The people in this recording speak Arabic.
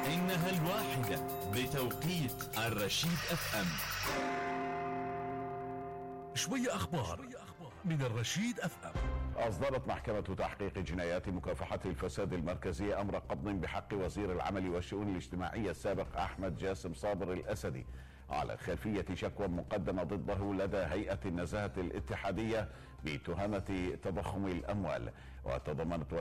إنها الواحدة بتوقيت الرشيد اف ام. شوية أخبار من الرشيد اف ام. أصدرت محكمة تحقيق جنايات مكافحة الفساد المركزية أمر قبض بحق وزير العمل والشؤون الاجتماعية السابق أحمد جاسم صابر الأسدي على خلفية شكوى مقدمة ضده لدى هيئة النزاهة الاتحادية بتهمة تضخم الأموال. وتضمنت